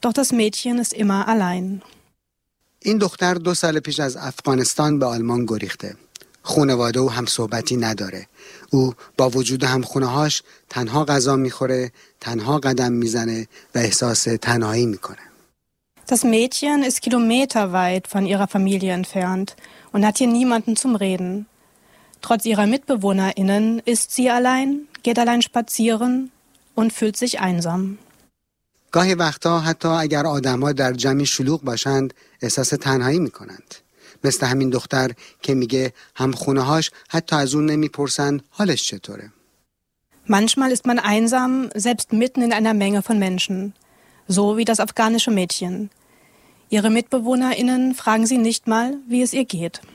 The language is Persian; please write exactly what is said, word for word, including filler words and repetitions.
Doch das Mädchen ist immer allein. این دختر دو سال پیش از افغانستان به آلمان گریخته. خانواده و هم صحبتی نداره. او با وجود همخونه‌هاش تنها غذا میخوره، تنها قدم میزنه و احساس تنهایی میکنه. Das Mädchen ist kilometerweit von ihrer Familie entfernt und hat hier niemanden zum Reden. Trotz ihrer MitbewohnerInnen ist sie allein, geht allein spazieren und fühlt sich einsam. گاهی وقتا حتی اگر آدم‌ها در جمعی شلوغ باشند احساس تنهایی میکنند. مثل همین دختر که میگه همخونه‌هاش حتی از اون نمیپرسن حالش چطوره. Manchmal ist man einsam, selbst mitten in einer Menge von Menschen. So wie das afghanische Mädchen. Ihre MitbewohnerInnen fragen sie nicht mal, wie es ihr geht.